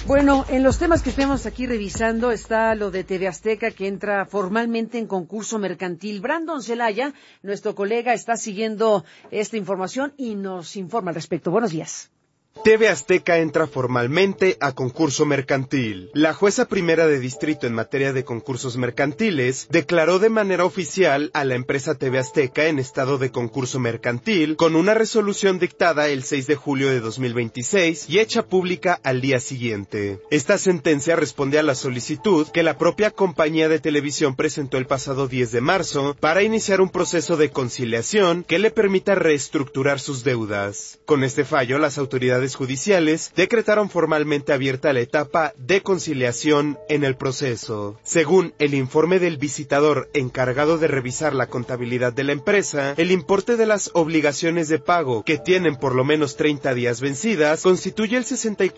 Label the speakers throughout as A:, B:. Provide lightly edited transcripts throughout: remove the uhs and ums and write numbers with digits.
A: Bueno, en los temas que estemos aquí revisando está lo de TV Azteca, que entra formalmente en concurso mercantil. Brandon Celaya, nuestro colega, está siguiendo esta información y nos informa al respecto. Buenos días.
B: TV Azteca entra formalmente a concurso mercantil. La jueza primera de distrito en materia de concursos mercantiles declaró de manera oficial a la empresa TV Azteca en estado de concurso mercantil con una resolución dictada el 6 de julio de 2026 y hecha pública al día siguiente. Esta sentencia responde a la solicitud que la propia compañía de televisión presentó el pasado 10 de marzo para iniciar un proceso de conciliación que le permita reestructurar sus deudas. Con este fallo, las autoridades judiciales decretaron formalmente abierta la etapa de conciliación en el proceso. Según el informe del visitador encargado de revisar la contabilidad de la empresa, el importe de las obligaciones de pago que tienen por lo menos 30 días vencidas constituye el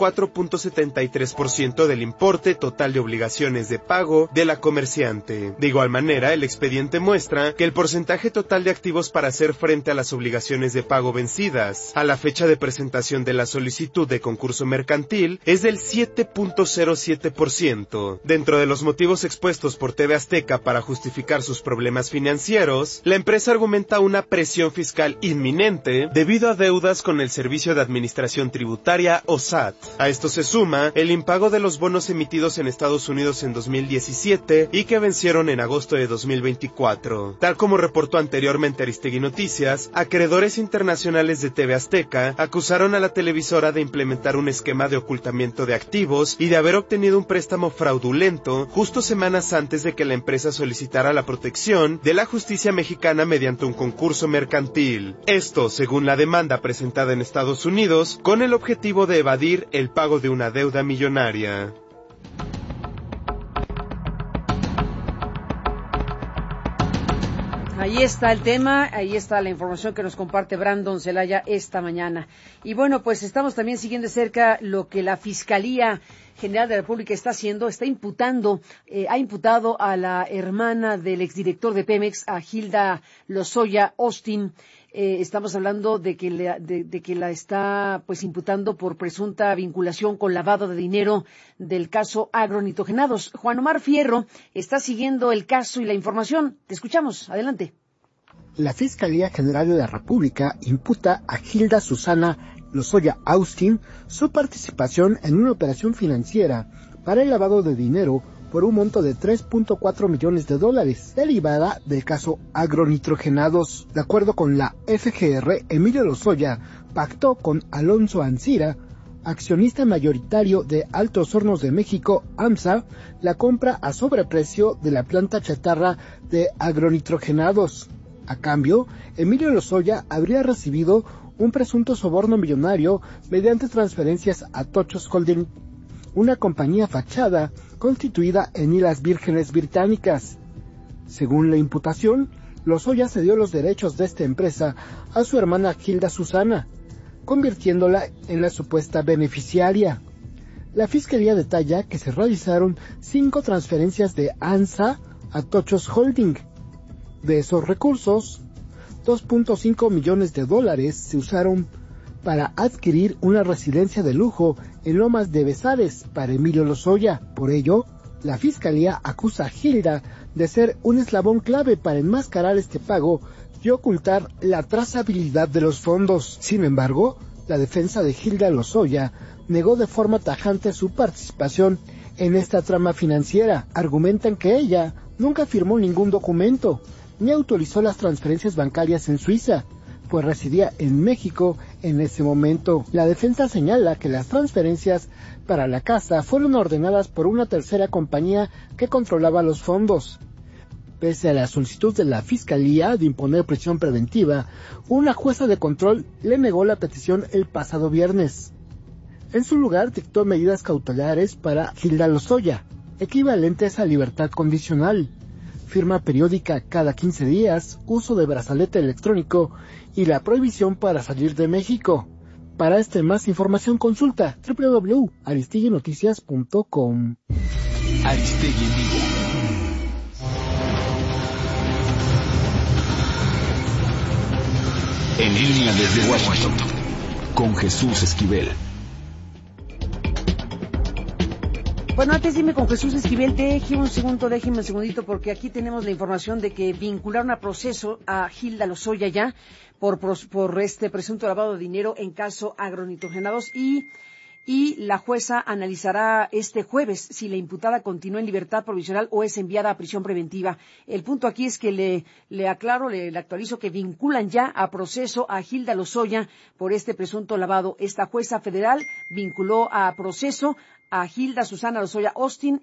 B: 64.73% del importe total de obligaciones de pago de la comerciante. De igual manera, el expediente muestra que el porcentaje total de activos para hacer frente a las obligaciones de pago vencidas a la fecha de presentación de la solicitud de concurso mercantil es del 7.07%. Dentro de los motivos expuestos por TV Azteca para justificar sus problemas financieros, la empresa argumenta una presión fiscal inminente debido a deudas con el Servicio de Administración Tributaria o SAT. A esto se suma el impago de los bonos emitidos en Estados Unidos en 2017 y que vencieron en agosto de 2024. Tal como reportó anteriormente Aristegui Noticias, acreedores internacionales de TV Azteca acusaron a la televisora de implementar un esquema de ocultamiento de activos y de haber obtenido un préstamo fraudulento justo semanas antes de que la empresa solicitara la protección de la justicia mexicana mediante un concurso mercantil. Esto, según la demanda presentada en Estados Unidos, con el objetivo de evadir el pago de una deuda millonaria.
A: Ahí está el tema, ahí está la información que nos comparte Brandon Celaya esta mañana. Y bueno, pues estamos también siguiendo de cerca lo que la Fiscalía General de la República está haciendo, ha imputado a la hermana del exdirector de Pemex, a Hilda Lozoya Austin. Estamos hablando de que la está pues imputando por presunta vinculación con lavado de dinero del caso agronitrogenados. Juan Omar Fierro está siguiendo el caso y la información. Te escuchamos. Adelante.
C: La Fiscalía General de la República imputa a Hilda Susana Lozoya Austin su participación en una operación financiera para el lavado de dinero por un monto de $3.4 millones, derivada del caso agronitrogenados. De acuerdo con la FGR, Emilio Lozoya pactó con Alonso Ancira, accionista mayoritario de Altos Hornos de México, AMSA, la compra a sobreprecio de la planta chatarra de agronitrogenados. A cambio, Emilio Lozoya habría recibido un presunto soborno millonario mediante transferencias a Tochos Holding, una compañía fachada constituida en Islas Vírgenes Británicas. Según la imputación, Lozoya cedió los derechos de esta empresa a su hermana Hilda Susana, convirtiéndola en la supuesta beneficiaria. La Fiscalía detalla que se realizaron 5 transferencias de ANSA a Tochos Holding. De esos recursos, $2.5 millones se usaron para adquirir una residencia de lujo en Lomas de Besares para Emilio Lozoya. Por ello, la Fiscalía acusa a Hilda de ser un eslabón clave para enmascarar este pago y ocultar la trazabilidad de los fondos. Sin embargo, la defensa de Hilda Lozoya negó de forma tajante su participación en esta trama financiera. Argumentan que ella nunca firmó ningún documento ni autorizó las transferencias bancarias en Suiza, pues residía en México en ese momento. La defensa señala que las transferencias para la casa fueron ordenadas por una tercera compañía que controlaba los fondos. Pese a la solicitud de la Fiscalía de imponer prisión preventiva, una jueza de control le negó la petición el pasado viernes. En su lugar, dictó medidas cautelares para Hilda Lozoya, equivalentes a libertad condicional, firma periódica cada 15 días, uso de brazalete electrónico y la prohibición para salir de México. Para más información consulta www.aristeguinoticias.com.
D: Aristegui en vivo. En línea desde Washington, con Jesús Esquivel.
A: Bueno, antes dime con Jesús Esquivel, déjeme un segundito, porque aquí tenemos la información de que vincularon a proceso a Hilda Lozoya ya por este presunto lavado de dinero en caso agronitrogenados y la jueza analizará este jueves si la imputada continúa en libertad provisional o es enviada a prisión preventiva. El punto aquí es que le actualizo que vinculan ya a proceso a Hilda Lozoya por este presunto lavado. Esta jueza federal vinculó a proceso a Hilda Susana Lozoya Austin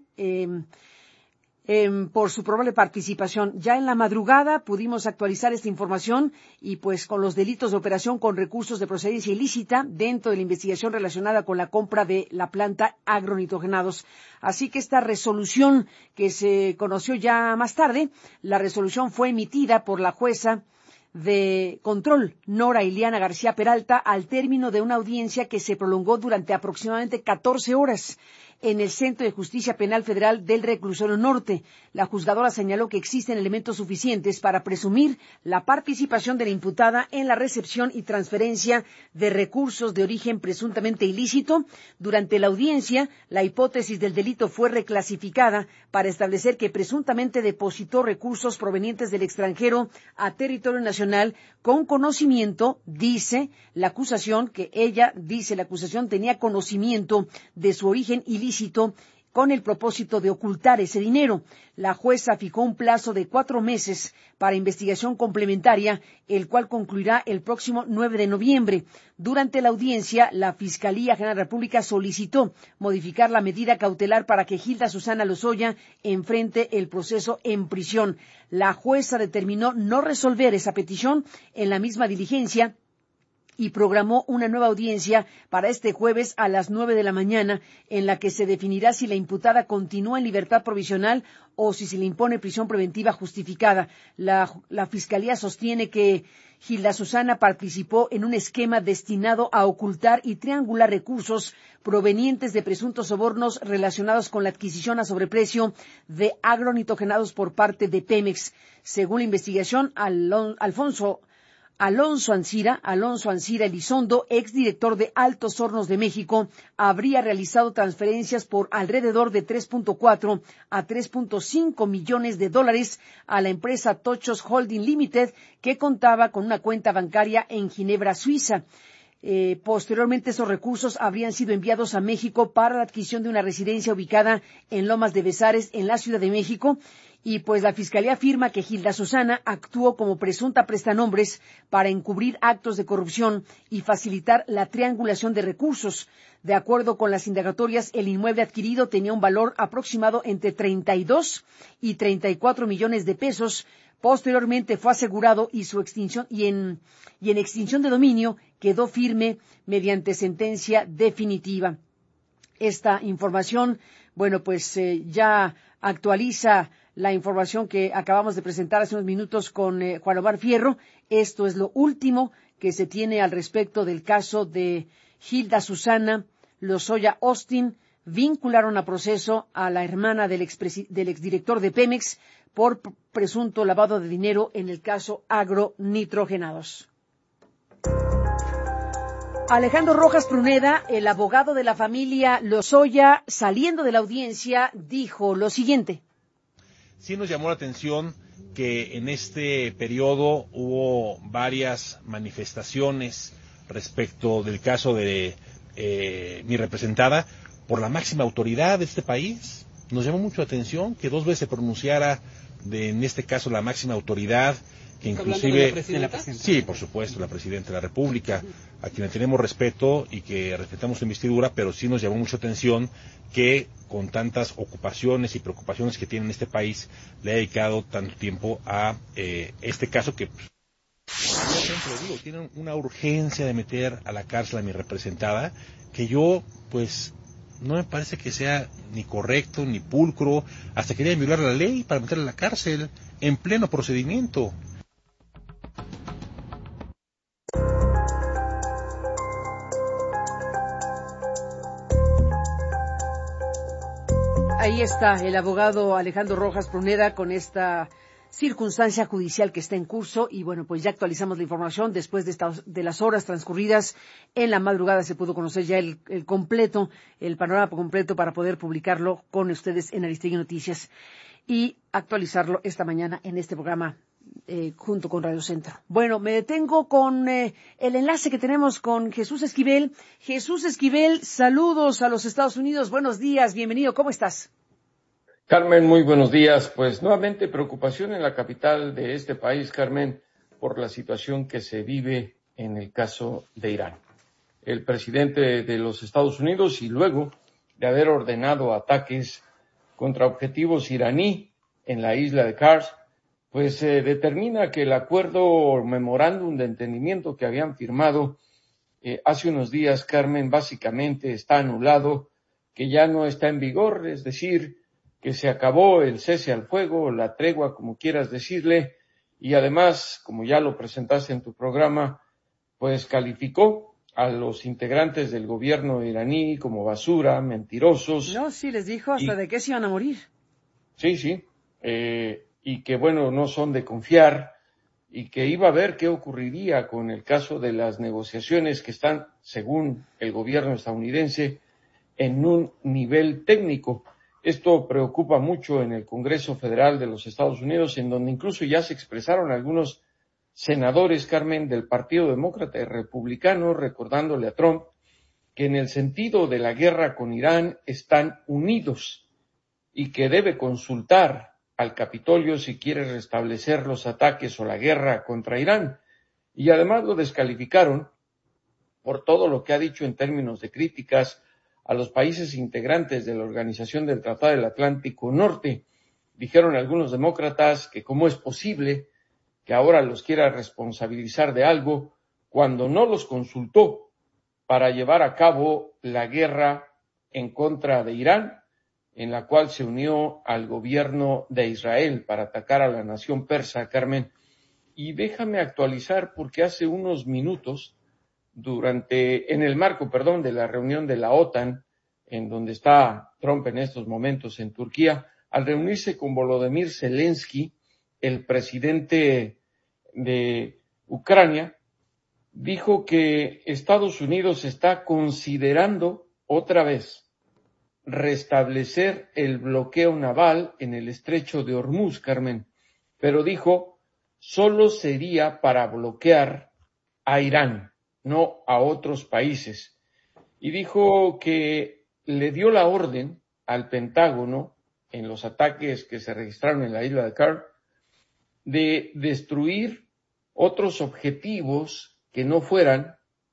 A: por su probable participación. Ya en la madrugada pudimos actualizar esta información y pues con los delitos de operación con recursos de procedencia ilícita dentro de la investigación relacionada con la compra de la planta agronitrogenados. Así que esta resolución que se conoció ya más tarde, la resolución fue emitida por la jueza de control, Nora Iliana García Peralta, al término de una audiencia que se prolongó durante aproximadamente 14 horas en el Centro de Justicia Penal Federal del Reclusorio Norte. La juzgadora señaló que existen elementos suficientes para presumir la participación de la imputada en la recepción y transferencia de recursos de origen presuntamente ilícito. Durante la audiencia, la hipótesis del delito fue reclasificada para establecer que presuntamente depositó recursos provenientes del extranjero a territorio nacional con conocimiento, dice la acusación, tenía conocimiento de su origen ilícito con el propósito de ocultar ese dinero. La jueza fijó un plazo de 4 meses para investigación complementaria, el cual concluirá el próximo 9 de noviembre. Durante la audiencia, la Fiscalía General de la República solicitó modificar la medida cautelar para que Hilda Susana Lozoya enfrente el proceso en prisión. La jueza determinó no resolver esa petición en la misma diligencia y programó una nueva audiencia para este jueves a las 9 de la mañana, en la que se definirá si la imputada continúa en libertad provisional o si se le impone prisión preventiva justificada. La Fiscalía sostiene que Hilda Susana participó en un esquema destinado a ocultar y triangular recursos provenientes de presuntos sobornos relacionados con la adquisición a sobreprecio de agronitrogenados por parte de Pemex. Según la investigación, Alonso Ancira Elizondo, exdirector de Altos Hornos de México, habría realizado transferencias por alrededor de 3.4 a 3.5 millones de dólares a la empresa Tochos Holding Limited, que contaba con una cuenta bancaria en Ginebra, Suiza. Posteriormente, esos recursos habrían sido enviados a México para la adquisición de una residencia ubicada en Lomas de Bezares, en la Ciudad de México. Y pues la Fiscalía afirma que Hilda Susana actuó como presunta prestanombres para encubrir actos de corrupción y facilitar la triangulación de recursos. De acuerdo con las indagatorias, el inmueble adquirido tenía un valor aproximado entre 32 y 34 millones de pesos. Posteriormente fue asegurado y en extinción de dominio quedó firme mediante sentencia definitiva. Esta información, ya actualiza la información que acabamos de presentar hace unos minutos con Juan Omar Fierro. Esto es lo último que se tiene al respecto del caso de Hilda Susana Lozoya Austin. Vincularon a proceso a la hermana del exdirector de Pemex por presunto lavado de dinero en el caso agronitrogenados. Alejandro Rojas Pruneda, el abogado de la familia Lozoya, saliendo de la audiencia, dijo lo siguiente.
E: Sí nos llamó la atención que en este periodo hubo varias manifestaciones respecto del caso de mi representada por la máxima autoridad de este país. Nos llamó mucho la atención que 2 veces se pronunciara en este caso la máxima autoridad, que inclusive... ¿De la presidenta? Sí, por supuesto, la Presidenta de la República, a quien le tenemos respeto y que respetamos su investidura, pero sí nos llamó mucha atención que con tantas ocupaciones y preocupaciones que tiene en este país, le ha dedicado tanto tiempo a este caso que, yo siempre digo, tiene una urgencia de meter a la cárcel a mi representada, que yo, no me parece que sea ni correcto ni pulcro. Hasta quería violar la ley para meterla a la cárcel en pleno procedimiento.
A: Ahí está el abogado Alejandro Rojas Pruneda con esta circunstancia judicial que está en curso y bueno, pues ya actualizamos la información después de las horas transcurridas en la madrugada se pudo conocer ya el panorama completo para poder publicarlo con ustedes en Aristegui Noticias y actualizarlo esta mañana en este programa junto con Radio Centro. Bueno, me detengo con el enlace que tenemos con Jesús Esquivel. Jesús Esquivel, saludos a los Estados Unidos. Buenos días, bienvenido. ¿Cómo estás?
F: Carmen, muy buenos días. Pues nuevamente preocupación en la capital de este país, Carmen, por la situación que se vive en el caso de Irán. El presidente de los Estados Unidos, y luego de haber ordenado ataques contra objetivos iraní en la isla de Kars, pues determina que el acuerdo o memorándum de entendimiento que habían firmado hace unos días, Carmen, básicamente está anulado, que ya no está en vigor, es decir, que se acabó el cese al fuego, la tregua, como quieras decirle, y además, como ya lo presentaste en tu programa, pues calificó a los integrantes del gobierno iraní como basura, mentirosos.
A: No, sí, les dijo hasta de qué se iban a morir.
F: Sí, y que, bueno, no son de confiar, y que iba a ver qué ocurriría con el caso de las negociaciones que están, según el gobierno estadounidense, en un nivel técnico. Esto preocupa mucho en el Congreso Federal de los Estados Unidos, en donde incluso ya se expresaron algunos senadores, Carmen, del Partido Demócrata y Republicano, recordándole a Trump que en el sentido de la guerra con Irán están unidos y que debe consultar al Capitolio si quiere restablecer los ataques o la guerra contra Irán. Y además lo descalificaron por todo lo que ha dicho en términos de críticas a los países integrantes de la Organización del Tratado del Atlántico Norte. Dijeron algunos demócratas que cómo es posible que ahora los quiera responsabilizar de algo cuando no los consultó para llevar a cabo la guerra en contra de Irán, en la cual se unió al gobierno de Israel para atacar a la nación persa, Carmen. Y déjame actualizar porque hace unos minutos en el marco de la reunión de la OTAN, en donde está Trump en estos momentos en Turquía, al reunirse con Volodymyr Zelensky, el presidente de Ucrania, dijo que Estados Unidos está considerando otra vez restablecer el bloqueo naval en el estrecho de Hormuz, Carmen, pero dijo solo sería para bloquear a Irán, no a otros países, y dijo que le dio la orden al Pentágono en los ataques que se registraron en la isla de Kars de destruir otros objetivos que no fueran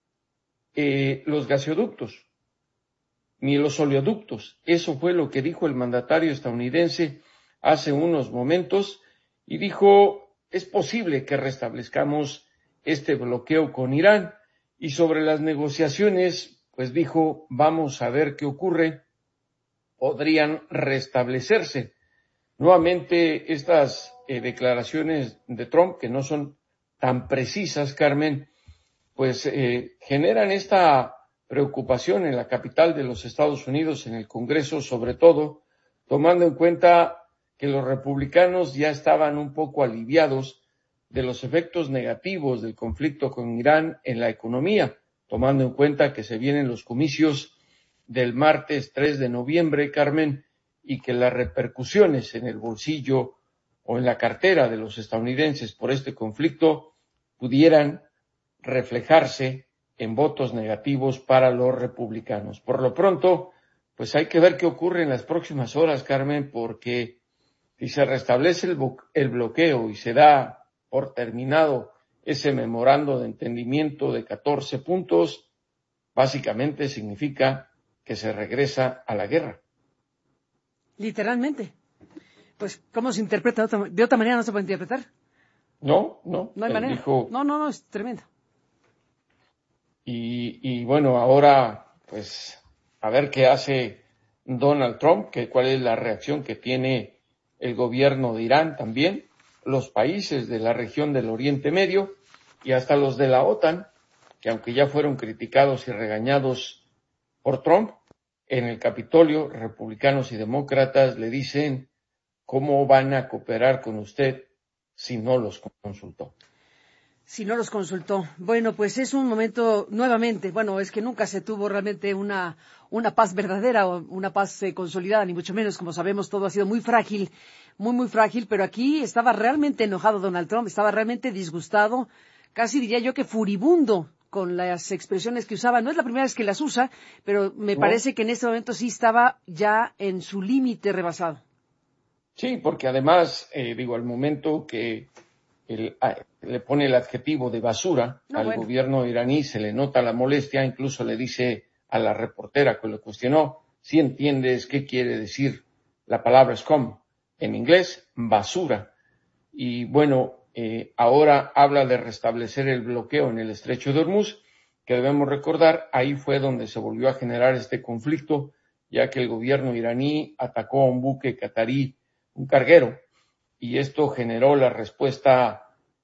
F: los gasoductos ni los oleoductos. Eso fue lo que dijo el mandatario estadounidense hace unos momentos y dijo es posible que restablezcamos este bloqueo con Irán. Y sobre las negociaciones, pues dijo, vamos a ver qué ocurre, podrían restablecerse. Nuevamente, estas declaraciones de Trump, que no son tan precisas, Carmen, pues generan esta preocupación en la capital de los Estados Unidos, en el Congreso, sobre todo, tomando en cuenta que los republicanos ya estaban un poco aliviados de los efectos negativos del conflicto con Irán en la economía, tomando en cuenta que se vienen los comicios del martes 3 de noviembre, Carmen, y que las repercusiones en el bolsillo o en la cartera de los estadounidenses por este conflicto pudieran reflejarse en votos negativos para los republicanos. Por lo pronto, pues hay que ver qué ocurre en las próximas horas, Carmen, porque si se restablece el bloqueo y se da por terminado ese memorando de entendimiento de 14 puntos, básicamente significa que se regresa a la guerra.
A: Literalmente. Pues, ¿cómo se interpreta? ¿De otra manera no se puede interpretar?
F: No
A: hay manera.
F: Dijo,
A: no, es tremendo.
F: Y bueno, ahora, pues, a ver qué hace Donald Trump, cuál es la reacción que tiene el gobierno de Irán también, los países de la región del Oriente Medio y hasta los de la OTAN, que aunque ya fueron criticados y regañados por Trump, en el Capitolio, republicanos y demócratas le dicen cómo van a cooperar con usted si no los consultó.
A: Si no los consultó. Bueno, pues es un momento nuevamente, bueno, es que nunca se tuvo realmente una paz verdadera o una paz consolidada, ni mucho menos, como sabemos, todo ha sido muy frágil, muy frágil, pero aquí estaba realmente enojado Donald Trump, estaba realmente disgustado, casi diría yo que furibundo con las expresiones que usaba. No es la primera vez que las usa, pero me parece que en este momento sí estaba ya en su límite rebasado.
F: Sí, porque además, al momento que le pone el adjetivo de basura gobierno iraní, se le nota la molestia, incluso le dice a la reportera que lo cuestionó, si entiendes qué quiere decir la palabra scum, en inglés, basura. Y bueno, ahora habla de restablecer el bloqueo en el estrecho de Hormuz, que debemos recordar, ahí fue donde se volvió a generar este conflicto, ya que el gobierno iraní atacó a un buque catarí, un carguero, y esto generó la respuesta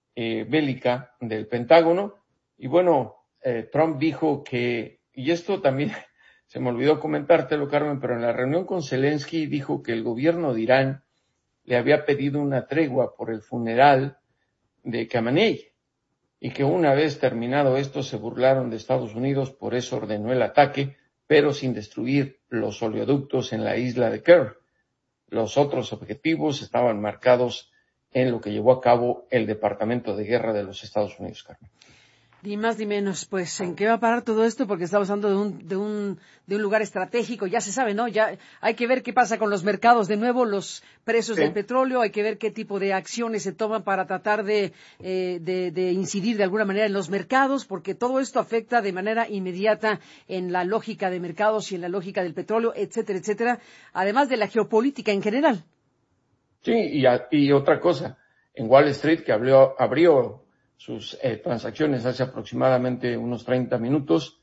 F: bélica del Pentágono. Y bueno, Trump dijo que, y esto también se me olvidó comentártelo, Carmen, pero en la reunión con Zelensky dijo que el gobierno de Irán le había pedido una tregua por el funeral de Khamenei y que una vez terminado esto se burlaron de Estados Unidos, por eso ordenó el ataque, pero sin destruir los oleoductos en la isla de Kerch. Los otros objetivos estaban marcados en lo que llevó a cabo el Departamento de Guerra de los Estados Unidos, Carmen.
A: Ni más ni menos, pues, ¿en qué va a parar todo esto? Porque estamos hablando de un lugar estratégico, ya se sabe, ¿no? Ya hay que ver qué pasa con los mercados de nuevo, los precios del petróleo, hay que ver qué tipo de acciones se toman para tratar de incidir de alguna manera en los mercados, porque todo esto afecta de manera inmediata en la lógica de mercados y en la lógica del petróleo, etcétera, etcétera, además de la geopolítica en general.
F: Sí, y otra cosa, en Wall Street, que abrió sus transacciones hace aproximadamente unos 30 minutos,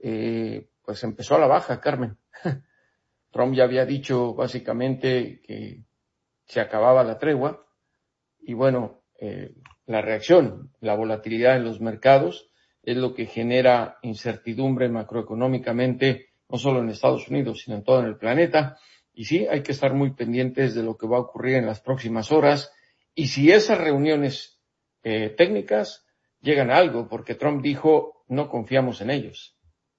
F: pues empezó a la baja, Carmen. Trump ya había dicho básicamente que se acababa la tregua y bueno, la reacción, la volatilidad en los mercados es lo que genera incertidumbre macroeconómicamente, no solo en Estados Unidos, sino en todo el planeta. Y sí, hay que estar muy pendientes de lo que va a ocurrir en las próximas horas y si esas reuniones técnicas llegan a algo, porque Trump dijo, no confiamos en ellos.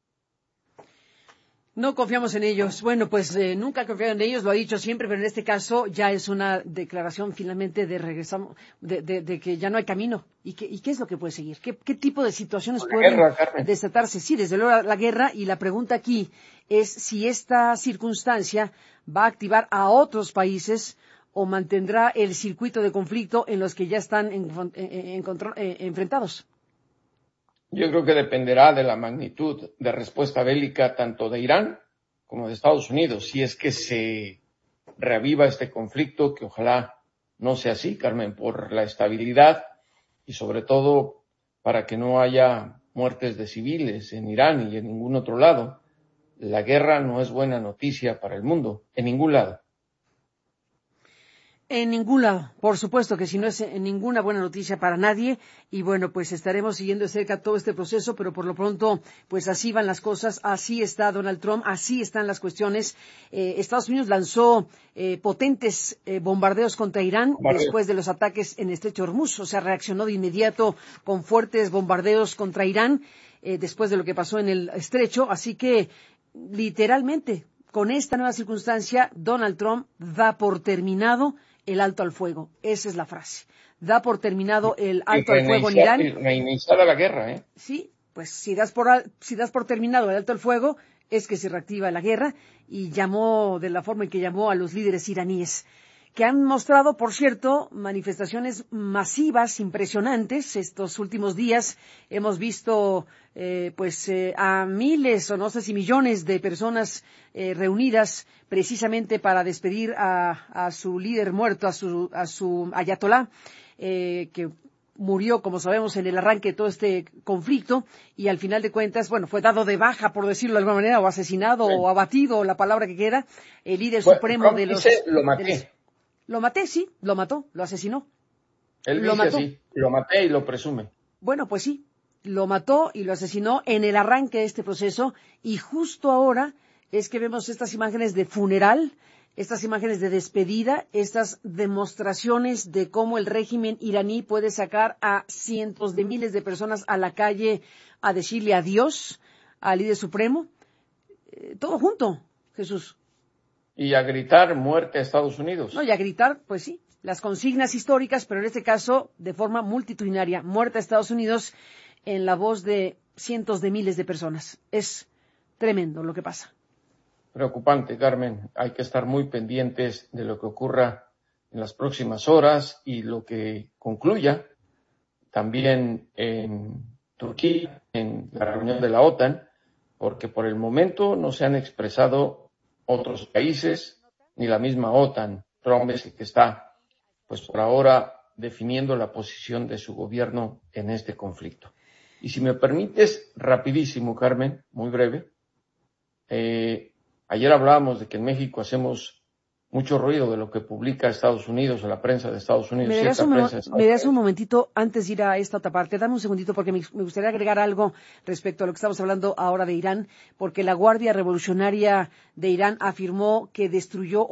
A: No confiamos en ellos. Bueno, pues nunca he confiado en ellos, lo ha dicho siempre, pero en este caso ya es una declaración finalmente de regresamos, de que ya no hay camino. ¿Y qué es lo que puede seguir? ¿Qué tipo de situaciones pueden desatarse? Sí, desde luego la guerra, y la pregunta aquí es si esta circunstancia va a activar a otros países o mantendrá el circuito de conflicto en los que ya están enfrentados.
F: Yo creo que dependerá de la magnitud de respuesta bélica tanto de Irán como de Estados Unidos, si es que se reaviva este conflicto, que ojalá no sea así, Carmen, por la estabilidad y sobre todo para que no haya muertes de civiles en Irán y en ningún otro lado. La guerra no es buena noticia para el mundo, en ningún lado.
A: En ningún lado, por supuesto que si no es en ninguna buena noticia para nadie, y bueno, pues estaremos siguiendo de cerca todo este proceso, pero por lo pronto, pues así van las cosas, así está Donald Trump, así están las cuestiones. Estados Unidos lanzó potentes bombardeos contra Irán después de los ataques en el estrecho de Hormuz, o sea, reaccionó de inmediato con fuertes bombardeos contra Irán después de lo que pasó en el estrecho, así que literalmente, con esta nueva circunstancia, Donald Trump da por terminado el alto al fuego. Esa es la frase. Da por terminado el alto al fuego en Irán.
F: Reiniciada la guerra, ¿eh?
A: Sí, pues si das por terminado el alto al fuego, es que se reactiva la guerra, y llamó de la forma en que llamó a los líderes iraníes, que han mostrado, por cierto, manifestaciones masivas, impresionantes. Estos últimos días hemos visto a miles o no sé si millones de personas reunidas precisamente para despedir a su líder muerto, a su ayatolá, que murió, como sabemos, en el arranque de todo este conflicto, y al final de cuentas, bueno, fue dado de baja, por decirlo de alguna manera, o asesinado, o abatido, la palabra que quiera, el líder supremo de los...
F: Lo maté.
A: Lo maté, sí, lo mató, lo asesinó.
F: Él dice así, lo maté y lo presume.
A: Bueno, pues sí, lo mató y lo asesinó en el arranque de este proceso, y justo ahora es que vemos estas imágenes de funeral estas imágenes de despedida, estas demostraciones de cómo el régimen iraní puede sacar a cientos de miles de personas a la calle a decirle adiós al líder supremo. Todo junto, Jesús.
F: Y a gritar muerte a Estados Unidos.
A: No, y a gritar, pues sí, las consignas históricas, pero en este caso de forma multitudinaria, muerte a Estados Unidos en la voz de cientos de miles de personas. Es tremendo lo que pasa.
F: Preocupante, Carmen. Hay que estar muy pendientes de lo que ocurra en las próximas horas y lo que concluya también en Turquía, en la reunión de la OTAN, porque por el momento no se han expresado otros países ni la misma OTAN. Trump es el que está, pues por ahora, definiendo la posición de su gobierno en este conflicto. Y si me permites, rapidísimo, Carmen, muy breve. Ayer hablábamos de que en México hacemos mucho ruido de lo que publica Estados Unidos o la prensa de Estados Unidos.
A: ¿Me das un momentito antes de ir a esta otra parte? Dame un segundito porque me gustaría agregar algo respecto a lo que estamos hablando ahora de Irán, porque la Guardia Revolucionaria de Irán afirmó que destruyó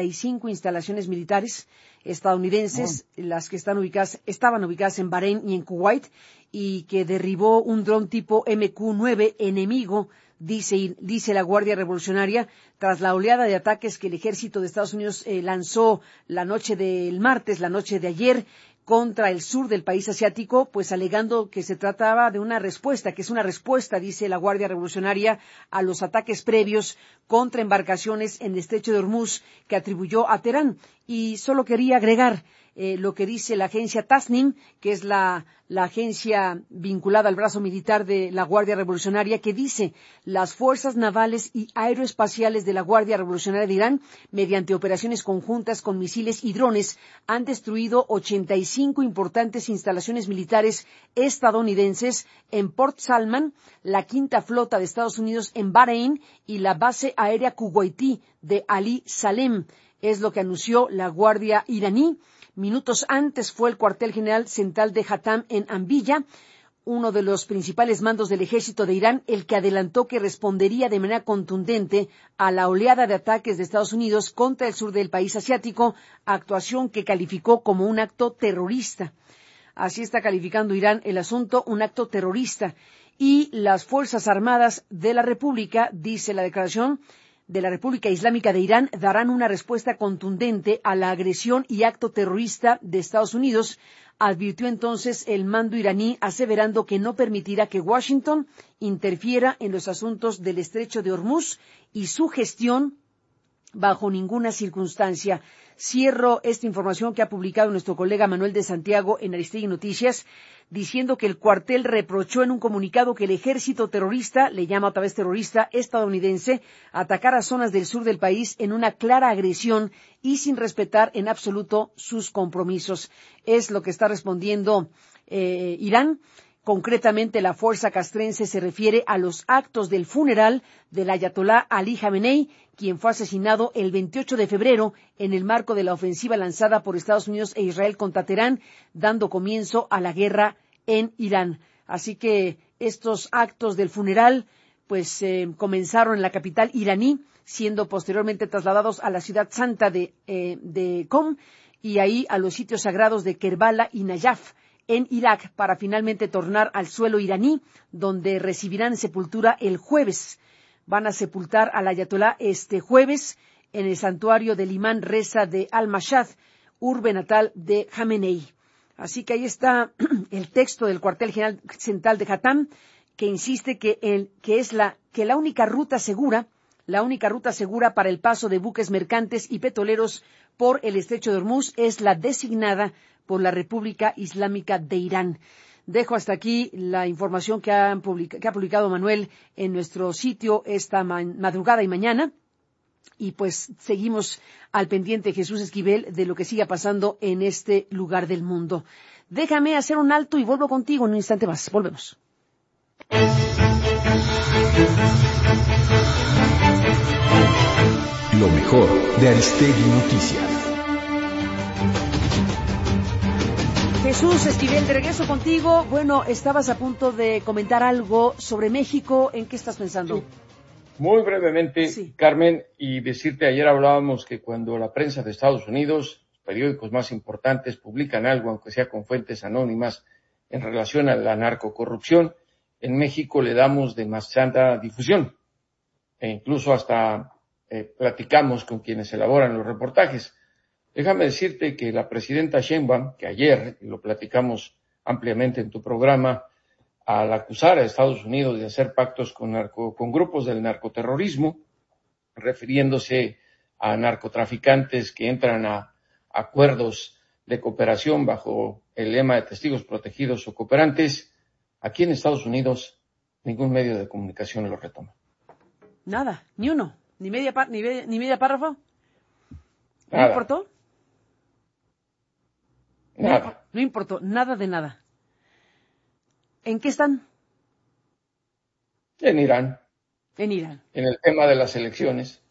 A: 85 instalaciones militares estadounidenses, las que estaban ubicadas en Bahrein y en Kuwait, y que derribó un dron tipo MQ-9 enemigo, dice la Guardia Revolucionaria, tras la oleada de ataques que el ejército de Estados Unidos lanzó la noche del martes, la noche de ayer, contra el sur del país asiático, pues alegando que se trataba de una respuesta, que es una respuesta, dice la Guardia Revolucionaria, a los ataques previos contra embarcaciones en el estrecho de Hormuz que atribuyó a Teherán. Y solo quería agregar lo que dice la agencia Tasnim, que es la agencia vinculada al brazo militar de la Guardia Revolucionaria, que dice: las fuerzas navales y aeroespaciales de la Guardia Revolucionaria de Irán, mediante operaciones conjuntas con misiles y drones, han destruido 85 importantes instalaciones militares estadounidenses en Port Salman, la quinta flota de Estados Unidos en Bahrein y la base aérea kuwaití de Ali Salem. Es lo que anunció la Guardia iraní. Minutos antes fue el cuartel general central de Hatam en Anbilla, uno de los principales mandos del ejército de Irán, el que adelantó que respondería de manera contundente a la oleada de ataques de Estados Unidos contra el sur del país asiático, actuación que calificó como un acto terrorista. Así está calificando Irán el asunto, un acto terrorista. Y las Fuerzas Armadas de la República, dice la declaración de la República Islámica de Irán, darán una respuesta contundente a la agresión y acto terrorista de Estados Unidos, advirtió entonces el mando iraní, aseverando que no permitirá que Washington interfiera en los asuntos del estrecho de Hormuz y su gestión bajo ninguna circunstancia. Cierro esta información que ha publicado nuestro colega Manuel de Santiago en Aristegui Noticias, diciendo que el cuartel reprochó en un comunicado que el ejército terrorista, le llama otra vez terrorista, estadounidense, atacara zonas del sur del país en una clara agresión y sin respetar en absoluto sus compromisos. Es lo que está respondiendo Irán. Concretamente, la fuerza castrense se refiere a los actos del funeral del ayatolá Ali Jamenei, quien fue asesinado el 28 de febrero en el marco de la ofensiva lanzada por Estados Unidos e Israel contra Teherán, dando comienzo a la guerra en Irán. Así que estos actos del funeral pues comenzaron en la capital iraní, siendo posteriormente trasladados a la ciudad santa de Qom y ahí a los sitios sagrados de Kerbala y Najaf en Irak, para finalmente tornar al suelo iraní, donde recibirán sepultura el jueves. Van a sepultar al ayatolá este jueves en el santuario del imán Reza de Al-Mashhad, urbe natal de Jamenei. Así que ahí está el texto del cuartel general central de Hatam, que insiste que la única ruta segura para el paso de buques mercantes y petroleros por el estrecho de Hormuz es la designada por la República Islámica de Irán. Dejo hasta aquí la información que ha publicado Manuel en nuestro sitio esta madrugada y mañana. Y pues seguimos al pendiente, Jesús Esquivel, de lo que siga pasando en este lugar del mundo. Déjame hacer un alto y vuelvo contigo en un instante más. Volvemos.
D: Lo mejor de Aristegui Noticias.
A: Jesús Esquivel, de regreso contigo. Bueno, estabas a punto de comentar algo sobre México. ¿En qué estás pensando?
F: Muy brevemente,
A: Sí.
F: Carmen, y decirte, ayer hablábamos que cuando la prensa de Estados Unidos, los periódicos más importantes, publican algo, aunque sea con fuentes anónimas, en relación a la narcocorrupción, en México le damos demasiada difusión, e incluso hasta platicamos con quienes elaboran los reportajes. Déjame decirte que la presidenta Sheinbaum, que ayer, y lo platicamos ampliamente en tu programa, al acusar a Estados Unidos de hacer pactos con grupos del narcoterrorismo, refiriéndose a narcotraficantes que entran a acuerdos de cooperación bajo el lema de testigos protegidos o cooperantes, aquí en Estados Unidos ningún medio de comunicación lo retoma.
A: Nada, ni uno, ni media párrafo.
F: Nada.
A: ¿No importó?
F: Nada.
A: No importó, nada de nada. ¿En qué están?
F: En Irán,
A: En Irán.
F: en el tema de las elecciones.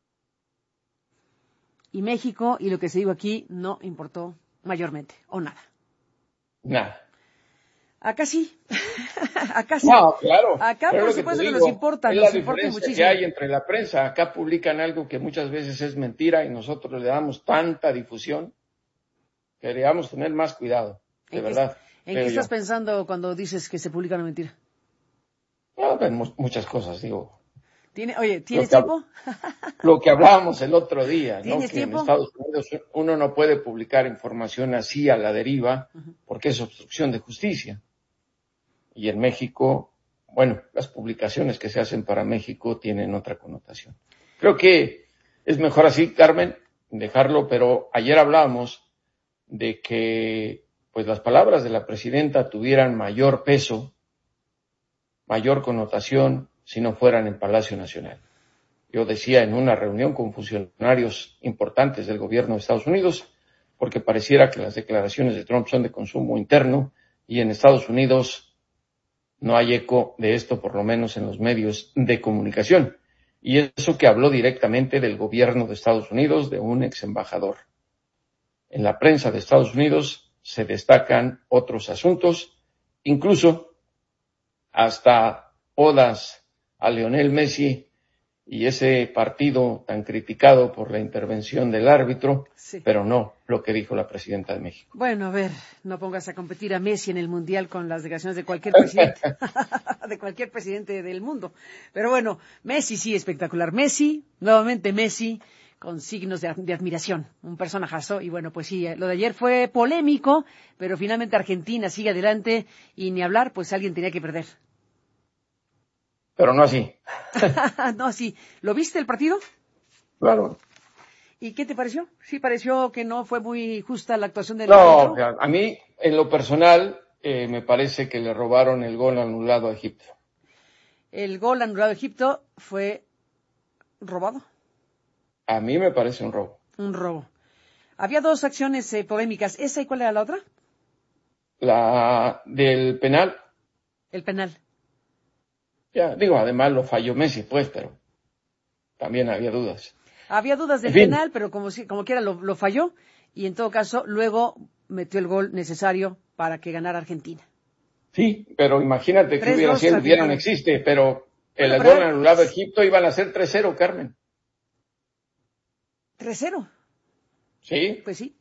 A: Y México, y lo que se dijo aquí, no importó mayormente, o nada.
F: Nada.
A: Acá sí. Acá sí.
F: No, claro.
A: Acá,
F: Pero
A: por
F: es lo
A: supuesto,
F: te
A: que
F: digo,
A: nos importa
F: es la
A: muchísimo.
F: diferencia que hay entre la prensa. Acá publican algo que muchas veces es mentira y nosotros le damos tanta difusión que deberíamos tener más cuidado, de verdad.
A: ¿En qué estás pensando cuando dices que se publica una mentira?
F: No, en muchas cosas, digo.
A: ¿Tienes tiempo?
F: Lo que hablábamos el otro día, ¿no?
A: ¿Tienes
F: Que en
A: tiempo?
F: Estados Unidos uno no puede publicar información así a la deriva porque es obstrucción de justicia. Y en México, bueno, las publicaciones que se hacen para México tienen otra connotación. Creo que es mejor así, Carmen, dejarlo, pero ayer hablábamos de que pues las palabras de la presidenta tuvieran mayor peso, mayor connotación, si no fueran en Palacio Nacional. Yo decía en una reunión con funcionarios importantes del gobierno de Estados Unidos, porque pareciera que las declaraciones de Trump son de consumo interno y en Estados Unidos no hay eco de esto, por lo menos en los medios de comunicación. Y eso que habló directamente del gobierno de Estados Unidos, de un ex embajador. En la prensa de Estados Unidos se destacan otros asuntos, incluso hasta odas a Lionel Messi y ese partido tan criticado por la intervención del árbitro, sí, pero no lo que dijo la presidenta de México.
A: Bueno, a ver, no pongas a competir a Messi en el Mundial con las declaraciones de cualquier presidente, de cualquier presidente del mundo. Pero bueno, Messi sí, espectacular. Messi, nuevamente Messi, con signos de admiración, un personajazo. Y bueno, pues sí, lo de ayer fue polémico, pero finalmente Argentina sigue adelante y ni hablar, pues alguien tenía que perder.
F: Pero no así.
A: No así. ¿Lo viste el partido?
F: Claro.
A: ¿Y qué te pareció? ¿Sí pareció que no fue muy justa la actuación del
F: árbitro?
A: No,
F: a mí, en lo personal, me parece que le robaron el gol anulado a Egipto.
A: ¿El gol anulado a Egipto fue robado?
F: A mí me parece un robo.
A: Un robo. Había dos acciones polémicas. ¿Esa y cuál era la otra?
F: La del penal.
A: El penal.
F: Ya, digo, además lo falló Messi, pues, pero también había dudas.
A: Había dudas del penal, pero como quiera lo falló, y en todo caso, luego metió el gol necesario para que ganara Argentina.
F: Sí, pero imagínate que hubiera sido, ya no existe, pero el gol anulado a Egipto iban a ser 3-0, Carmen.
A: ¿3-0?
F: Sí.
A: Pues sí.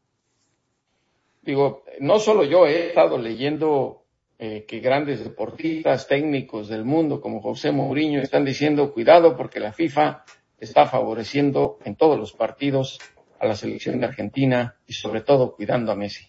F: Digo, no solo yo he estado leyendo que grandes deportistas, técnicos del mundo como José Mourinho están diciendo cuidado porque la FIFA está favoreciendo en todos los partidos a la selección de Argentina y sobre todo cuidando a Messi.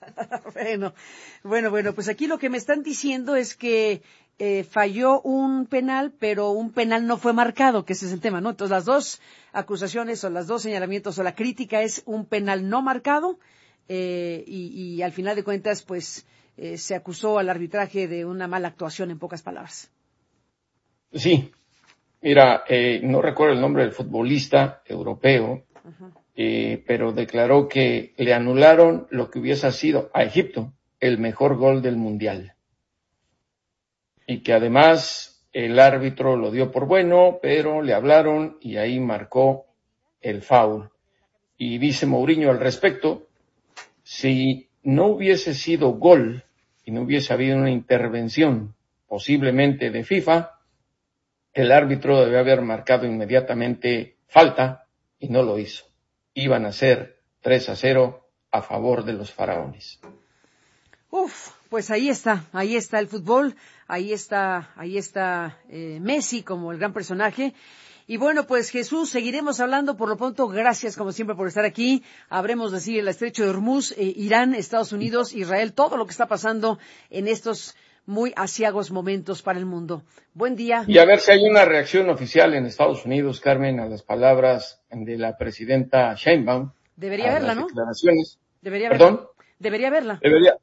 A: Bueno, pues aquí lo que me están diciendo es que falló un penal, pero un penal no fue marcado, que ese es el tema, ¿no? Entonces las dos acusaciones o las dos señalamientos o la crítica es un penal no marcado y al final de cuentas, pues se acusó al arbitraje de una mala actuación, en pocas palabras.
F: Sí, mira, no recuerdo el nombre del futbolista europeo, pero declaró que le anularon lo que hubiese sido a Egipto el mejor gol del Mundial. Y que además el árbitro lo dio por bueno, pero le hablaron y ahí marcó el foul. Y dice Mourinho al respecto, si no hubiese sido gol y no hubiese habido una intervención posiblemente de FIFA, el árbitro debió haber marcado inmediatamente falta y no lo hizo. Iban a ser 3-0 a favor de los faraones.
A: Pues ahí está el fútbol, ahí está Messi como el gran personaje. Y bueno, pues Jesús, seguiremos hablando. Por lo pronto, gracias como siempre por estar aquí. Habremos de decir el estrecho de Hormuz, Irán, Estados Unidos, Israel, todo lo que está pasando en estos muy aciagos momentos para el mundo. Buen día.
F: Y a ver si hay una reacción oficial en Estados Unidos, Carmen, a las palabras de la presidenta Sheinbaum.
A: Debería haberla, ¿no?
F: Declaraciones.
A: ¿Perdón? Debería haberla.
F: Debería.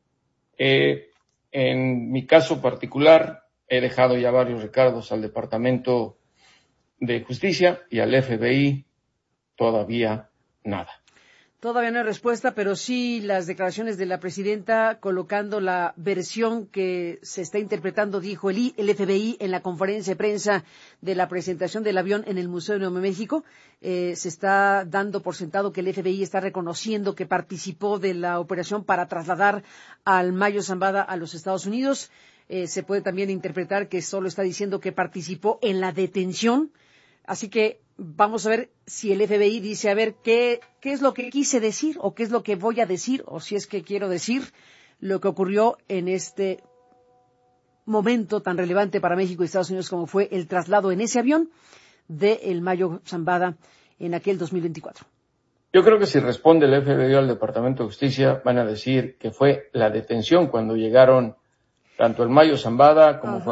F: En mi caso particular, he dejado ya varios recargos al Departamento de Justicia y al FBI, todavía nada.
A: Todavía no hay respuesta, pero sí las declaraciones de la presidenta colocando la versión que se está interpretando, dijo el FBI en la conferencia de prensa de la presentación del avión en el Museo de Nuevo México. Se está dando por sentado que el FBI está reconociendo que participó de la operación para trasladar al Mayo Zambada a los Estados Unidos. Se puede también interpretar que solo está diciendo que participó en la detención. Así que vamos a ver si el FBI dice, a ver, ¿qué es lo que quise decir o qué es lo que voy a decir o si es que quiero decir lo que ocurrió en este momento tan relevante para México y Estados Unidos como fue el traslado en ese avión del Mayo Zambada en aquel 2024.
F: Yo creo que si responde el FBI al Departamento de Justicia van a decir que fue la detención cuando llegaron tanto el Mayo Zambada como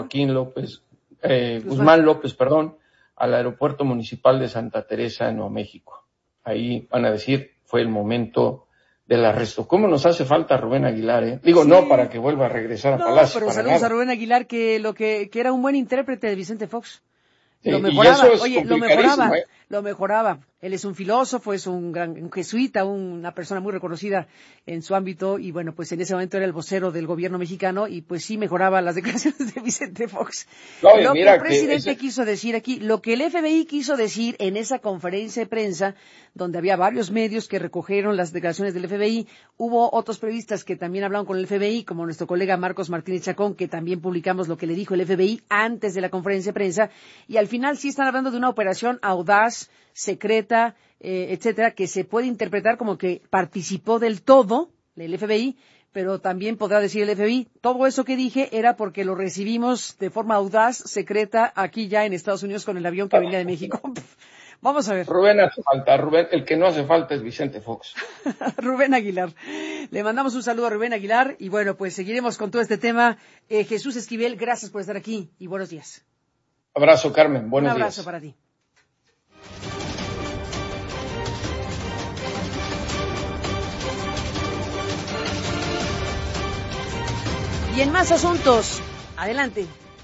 F: Guzmán López, al aeropuerto municipal de Santa Teresa en Nuevo México. Ahí van a decir, fue el momento del arresto. ¿Cómo nos hace falta Rubén Aguilar, Digo, sí. No para que vuelva a regresar a Palacio.
A: Pero saludos a Rubén Aguilar, que era un buen intérprete de Vicente Fox.
F: Sí,
A: lo mejoraba,
F: lo
A: mejoraba. Él es un filósofo, es un jesuita, una persona muy reconocida en su ámbito y bueno, pues en ese momento era el vocero del gobierno mexicano y pues sí mejoraba las declaraciones de Vicente Fox. Lo que el presidente quiso decir aquí, lo que el FBI quiso decir en esa conferencia de prensa, donde había varios medios que recogieron las declaraciones del FBI, hubo otros periodistas que también hablaron con el FBI, como nuestro colega Marcos Martínez Chacón, que también publicamos lo que le dijo el FBI antes de la conferencia de prensa, y al final sí están hablando de una operación audaz, secreta, etcétera, que se puede interpretar como que participó del todo el FBI, pero también podrá decir el FBI, todo eso que dije era porque lo recibimos de forma audaz, secreta, aquí ya en Estados Unidos con el avión que venía de México. Vamos a ver.
F: Rubén hace falta, el que no hace falta es Vicente Fox.
A: Rubén Aguilar. Le mandamos un saludo a Rubén Aguilar y bueno, pues seguiremos con todo este tema. Jesús Esquivel, gracias por estar aquí y buenos días.
F: Abrazo, Carmen, buenos días.
A: Un abrazo para ti. Y en más asuntos, adelante.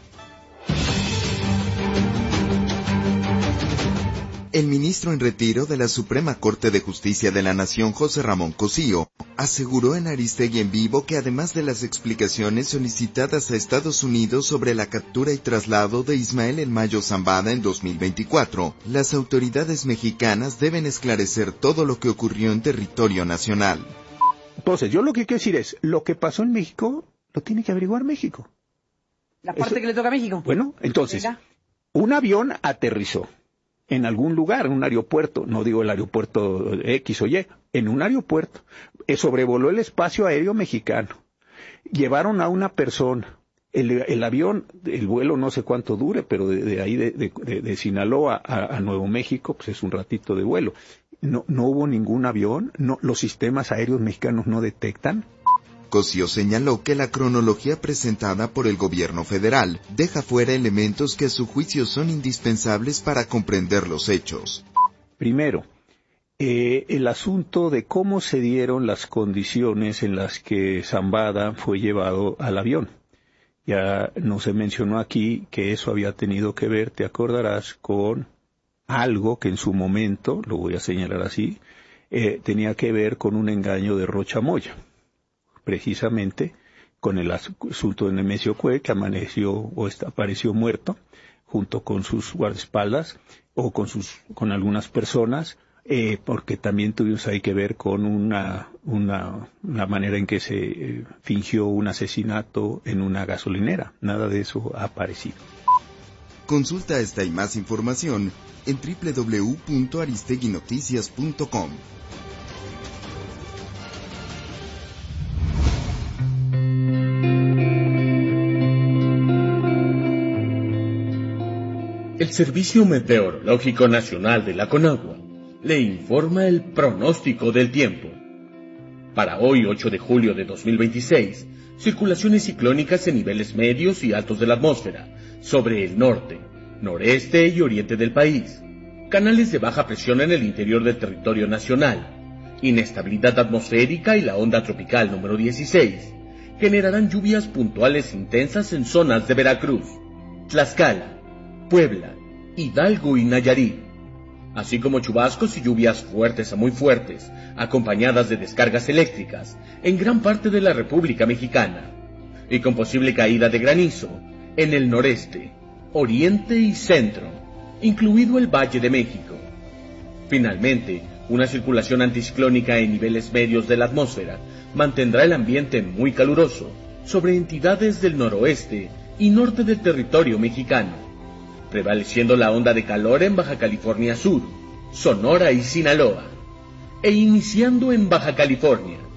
G: El ministro en retiro de la Suprema Corte de Justicia de la Nación, José Ramón Cosío, aseguró en Aristegui en Vivo que además de las explicaciones solicitadas a Estados Unidos sobre la captura y traslado de Ismael El Mayo Zambada en 2024, las autoridades mexicanas deben esclarecer todo lo que ocurrió en territorio nacional.
H: Entonces, yo lo que quiero decir es, lo que pasó en México lo tiene que averiguar México.
A: La parte que le toca a México.
H: Bueno, entonces, un avión aterrizó en algún lugar, en un aeropuerto, no digo el aeropuerto X o Y, en un aeropuerto, sobrevoló el espacio aéreo mexicano, llevaron a una persona, el avión, el vuelo no sé cuánto dure, pero de ahí de Sinaloa a Nuevo México, pues es un ratito de vuelo, no hubo ningún avión, los sistemas aéreos mexicanos no detectan.
G: Cosío señaló que la cronología presentada por el gobierno federal deja fuera elementos que a su juicio son indispensables para comprender los hechos.
H: Primero, el asunto de cómo se dieron las condiciones en las que Zambada fue llevado al avión. Ya no se mencionó aquí que eso había tenido que ver, te acordarás, con algo que en su momento, lo voy a señalar así, tenía que ver con un engaño de Rocha Moya. Precisamente con el asunto de Nemesio Cue, que apareció muerto junto con sus guardaespaldas o con algunas personas, porque también tuvimos ahí que ver con una manera en que se fingió un asesinato en una gasolinera. Nada de eso ha aparecido.
G: Consulta esta y más información en www.aristeguinoticias.com.
I: El Servicio Meteorológico Nacional de la Conagua le informa el pronóstico del tiempo. Para hoy, 8 de julio de 2026, circulaciones ciclónicas en niveles medios y altos de la atmósfera, sobre el norte, noreste y oriente del país. Canales de baja presión en el interior del territorio nacional. Inestabilidad atmosférica y la onda tropical número 16 generarán lluvias puntuales intensas en zonas de Veracruz, Tlaxcala, Puebla, Hidalgo y Nayarit, así como chubascos y lluvias fuertes a muy fuertes, acompañadas de descargas eléctricas en gran parte de la República Mexicana, y con posible caída de granizo en el noreste, oriente y centro, incluido el Valle de México. Finalmente, una circulación anticiclónica en niveles medios de la atmósfera mantendrá el ambiente muy caluroso sobre entidades del noroeste y norte del territorio mexicano, prevaleciendo la onda de calor en Baja California Sur, Sonora y Sinaloa, e iniciando en Baja California,